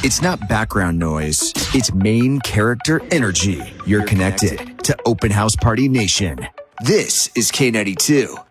It's not background noise. It's main character energy. You're connected to Open House Party Nation. This is K92.